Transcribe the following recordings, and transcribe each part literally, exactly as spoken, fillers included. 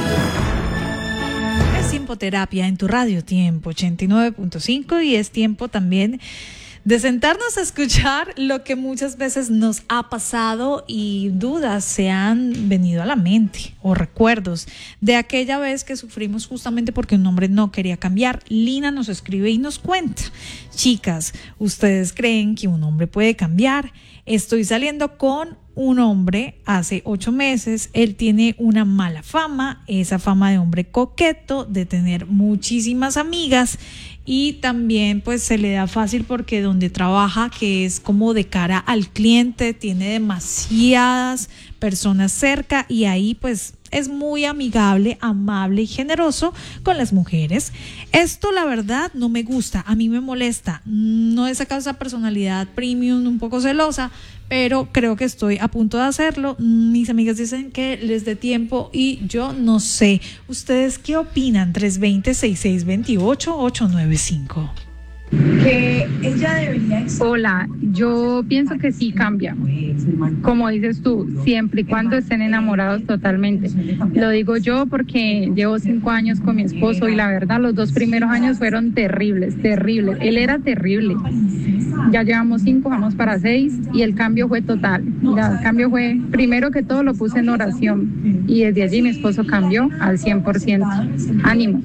Es Tiempo Terapia en tu radio Tiempo ochenta y nueve punto cinco y es tiempo también de sentarnos a escuchar lo que muchas veces nos ha pasado y dudas se han venido a la mente o recuerdos de aquella vez que sufrimos justamente porque un hombre no quería cambiar. Lina nos escribe y nos cuenta: chicas, ¿ustedes creen que un hombre puede cambiar? Estoy saliendo con un hombre hace ocho meses, él tiene una mala fama, esa fama de hombre coqueto, de tener muchísimas amigas y también pues se le da fácil porque donde trabaja, que es como de cara al cliente, tiene demasiadas personas cerca y ahí pues es muy amigable, amable y generoso con las mujeres. Esto la verdad no me gusta, a mí me molesta, no es acaso esa personalidad premium un poco celosa, pero creo que estoy a punto de hacerlo. Mis amigas dicen que les dé tiempo y yo no sé. ¿Ustedes qué opinan? tres dos cero, seis seis dos ocho, ocho nueve cinco. Que ella debería... Hola, yo pienso que sí cambia, como dices tú, siempre y cuando estén enamorados totalmente. Lo digo yo porque llevo cinco años con mi esposo y la verdad los dos primeros años fueron terribles, terribles. Él era terrible. Ya llevamos cinco, vamos para seis y el cambio fue total. Ya, el cambio fue, primero que todo lo puse en oración y desde allí mi esposo cambió al cien por ciento. Ánimo.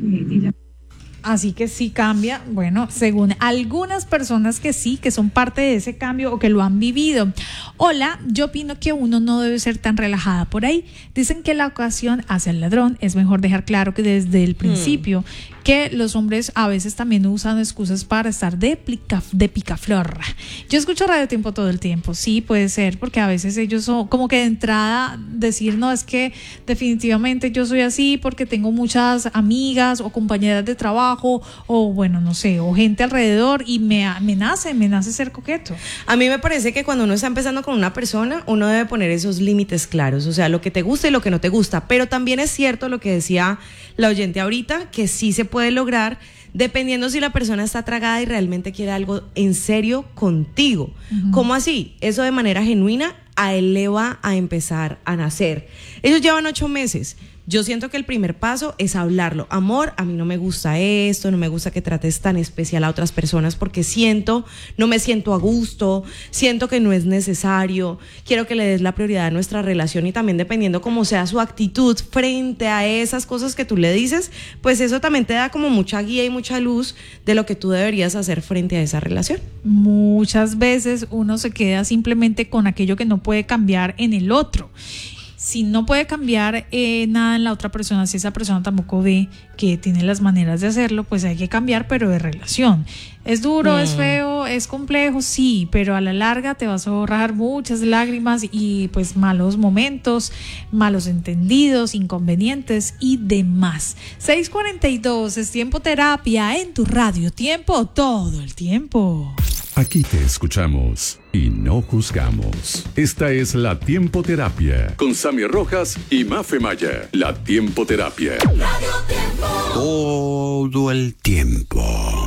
Así que sí cambia, bueno, según algunas personas que sí, que son parte de ese cambio o que lo han vivido. Hola, yo opino que uno no debe ser tan relajada por ahí. Dicen que la ocasión hace al ladrón, es mejor dejar claro que desde el principio mm. que los hombres a veces también usan excusas para estar de, plica, de picaflor. Yo escucho Radio Tiempo todo el tiempo, sí, puede ser, porque a veces ellos son como que de entrada decir, no, es que definitivamente yo soy así porque tengo muchas amigas o compañeras de trabajo o bueno, no sé, o gente alrededor y me, me nace, me nace ser coqueto. A mí me parece que cuando uno está empezando con una persona, uno debe poner esos límites claros, o sea, lo que te gusta y lo que no te gusta, pero también es cierto lo que decía la oyente ahorita, que sí se puede lograr dependiendo si la persona está tragada y realmente quiere algo en serio contigo. Uh-huh. ¿Cómo así? Eso de manera genuina a él le va a empezar a nacer. Ellos llevan ocho meses. Yo siento que el primer paso es hablarlo. Amor, a mí no me gusta esto, no me gusta que trates tan especial a otras personas porque siento, no me siento a gusto, siento que no es necesario, quiero que le des la prioridad a nuestra relación y también dependiendo cómo sea su actitud frente a esas cosas que tú le dices, pues eso también te da como mucha guía y mucha luz de lo que tú deberías hacer frente a esa relación. Muchas veces uno se queda simplemente con aquello que no puede cambiar en el otro. Si no puede cambiar eh, nada en la otra persona, si esa persona tampoco ve que tiene las maneras de hacerlo, pues hay que cambiar, pero de relación. Es duro, mm. es feo, es complejo, sí, pero a la larga te vas a ahorrar muchas lágrimas y pues malos momentos, malos entendidos, inconvenientes y demás. seis cuarenta y dos, es Tiempo Terapia en tu radio Tiempo todo el tiempo. Aquí te escuchamos y no juzgamos. Esta es la Tiempo Terapia con Sammy Rojas y Mafe Maya. La Tiempo Terapia. Radio Tiempo. Todo el tiempo.